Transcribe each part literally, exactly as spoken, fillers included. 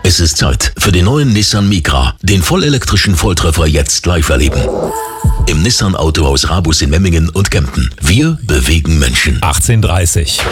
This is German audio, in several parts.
Es ist Zeit für den neuen Nissan Micra, den vollelektrischen Volltreffer jetzt live erleben. Im Nissan Autohaus Rabus in Memmingen und Kempten. Wir bewegen Menschen. achtzehn Uhr dreißig.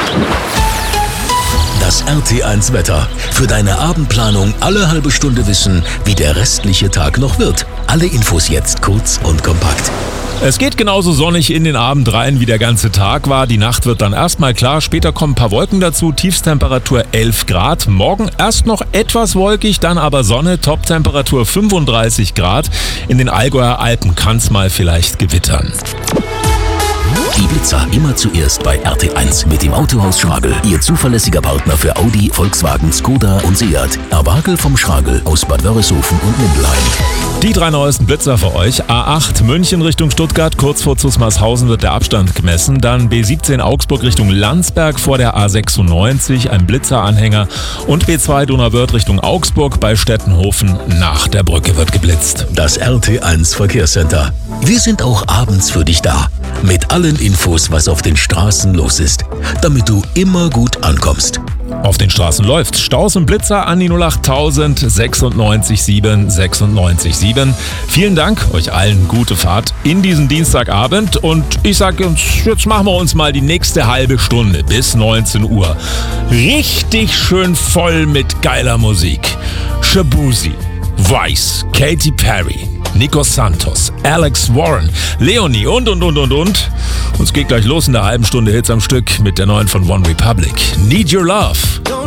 Das R T eins Wetter. Für deine Abendplanung alle halbe Stunde wissen, wie der restliche Tag noch wird. Alle Infos jetzt kurz und kompakt. Es geht genauso sonnig in den Abend rein, wie der ganze Tag war. Die Nacht wird dann erstmal klar, später kommen ein paar Wolken dazu, Tiefstemperatur elf Grad. Morgen erst noch etwas wolkig, dann aber Sonne, Toptemperatur fünfunddreißig Grad. In den Allgäuer Alpen kann es mal vielleicht gewittern. Die Blitzer immer zuerst bei R T eins mit dem Autohaus Schragel. Ihr zuverlässiger Partner für Audi, Volkswagen, Skoda und Seat. Erwagel vom Schragel aus Bad Wörishofen und Mindelheim. Die drei neuesten Blitzer für euch. A acht München Richtung Stuttgart, kurz vor Zusmarshausen wird der Abstand gemessen. Dann B siebzehn Augsburg Richtung Landsberg vor der A sechsundneunzig, ein Blitzeranhänger. Und B zwei Donauwörth Richtung Augsburg bei Stettenhofen. Nach der Brücke wird geblitzt. Das R T eins Verkehrscenter. Wir sind auch abends für dich da. Mit allen Infos, was auf den Straßen los ist. Damit du immer gut ankommst. Auf den Straßen läuft Staus und Blitzer an die null acht tausend sechsundneunzig sieben sechsundneunzig sieben. Vielen Dank, euch allen gute Fahrt in diesen Dienstagabend und ich sage uns, jetzt machen wir uns mal die nächste halbe Stunde bis neunzehn Uhr. Richtig schön voll mit geiler Musik. Shabuzi, Vice, Katy Perry, Nico Santos, Alex Warren, Leonie und und und und und. Uns geht gleich los in der halben Stunde Hits am Stück mit der neuen von One Republic. Need Your Love.